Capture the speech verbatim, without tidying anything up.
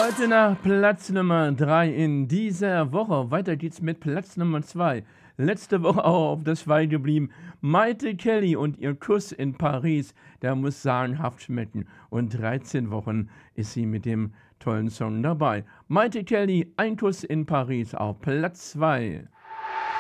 Heute nach Platz Nummer drei in dieser Woche. Weiter geht's mit Platz Nummer zwei. Letzte Woche auch auf das zwei geblieben. Maite Kelly und ihr Kuss in Paris, der muss sagenhaft schmecken. Und dreizehn Wochen ist sie mit dem tollen Song dabei. Maite Kelly, ein Kuss in Paris auf Platz zwei.